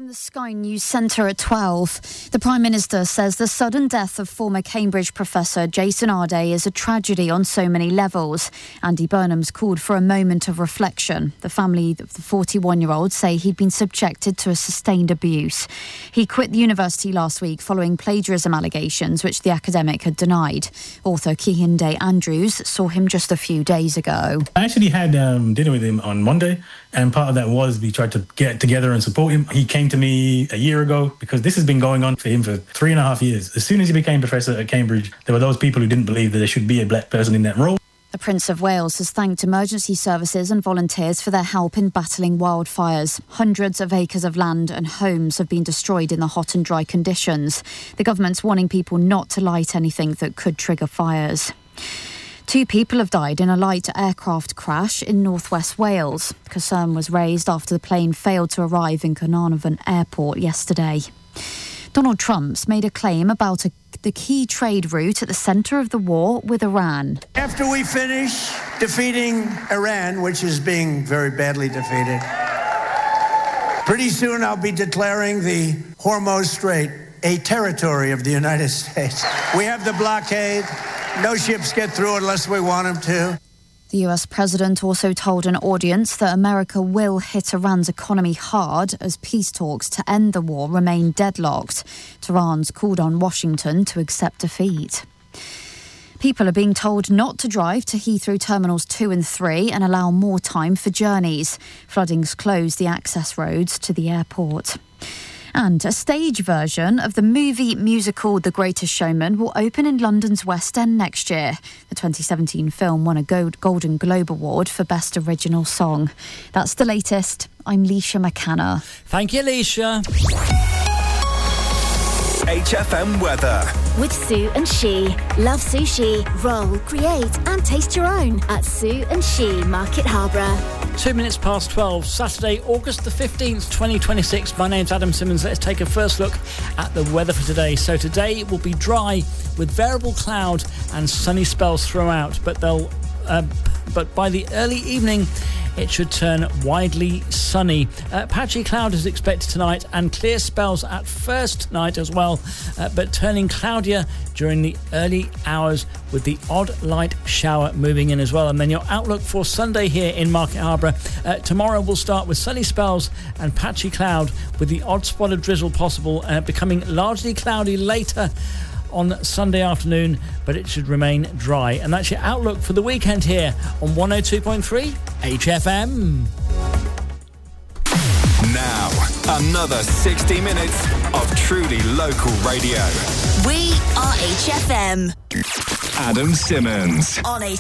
From the Sky News Centre at 12. The Prime Minister says the sudden death of former Cambridge professor Jason Arday is a tragedy on so many levels. Andy Burnham's called for a moment of reflection. The family of the 41-year-old say he'd been subjected to a sustained abuse. He quit the university last week following plagiarism allegations, which the academic had denied. Author Kehinde Andrews saw him just a few days ago. I actually had dinner with him on Monday, and part of that was we tried to get together and support him. He came to me a year ago because this has been going on for him for 3.5 years. As soon as he became professor at Cambridge, there were those people who didn't believe that there should be a black person in that role. The Prince of Wales has thanked emergency services and volunteers for their help in battling wildfires. Hundreds of acres of land and homes have been destroyed in the hot and dry conditions. The government's warning people not to light anything that could trigger fires. 2 people have died in a light aircraft crash in northwest Wales. Concern was raised after the plane failed to arrive in Carnarvon Airport yesterday. Donald Trump's made a claim about the key trade route at the centre of the war with Iran. After we finish defeating Iran, which is being very badly defeated, pretty soon I'll be declaring the Hormuz Strait a territory of the United States. We have the blockade. No ships get through unless we want them to. The US president also told an audience that America will hit Iran's economy hard as peace talks to end the war remain deadlocked. Tehran's called on Washington to accept defeat. People are being told not to drive to Heathrow Terminals 2 and 3 and allow more time for journeys. Flooding's closed the access roads to the airport. And a stage version of the movie musical The Greatest Showman will open in London's West End next year. The 2017 film won a Golden Globe Award for Best Original Song. That's the latest. I'm Leisha McCanna. Thank you, Leisha. HFM weather. With Sue and She. Love sushi, roll, create and taste your own at Sue and She, Market Harborough. 2 minutes past 12, Saturday, August the 15th, 2026. My name's Adam Simmons. Let's take a first look at the weather for today. So today will be dry with variable cloud and sunny spells throughout, but by the early evening it should turn widely sunny. Patchy cloud is expected tonight and clear spells at first night as well, but turning cloudier during the early hours with the odd light shower moving in as well. And then your outlook for Sunday here in Market Harborough. Tomorrow will start with sunny spells and patchy cloud with the odd spot of drizzle possible, becoming largely cloudy later on Sunday afternoon, but it should remain dry. And that's your outlook for the weekend here on 102.3 HFM. Now, another 60 minutes of truly local radio. We are HFM. Adam Simmons On HFM.